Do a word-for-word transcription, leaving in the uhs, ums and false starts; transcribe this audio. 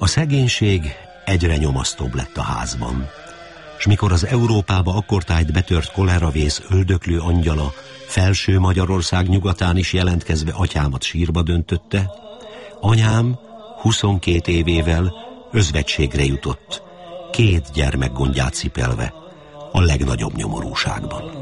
A szegénység egyre nyomasztóbb lett a házban, s mikor az Európába akkortájt betört koleravész öldöklő angyala Felső Magyarország nyugatán is jelentkezve atyámat sírba döntötte, anyám huszonkét évével özvegységre jutott, két gyermek gondját cipelve, a legnagyobb nyomorúságban.